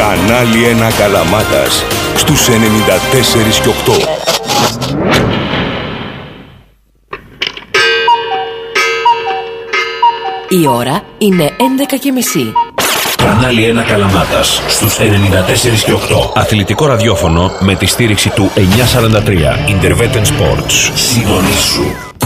Κανάλι 1 Καλαμάτας στους 94 και 8. Η ώρα είναι 11:30. Κανάλι 1 Καλαμάτας στους 94 και 8. Αθλητικό ραδιόφωνο με τη στήριξη του 943. Intervetten Sports. Συντονίσου.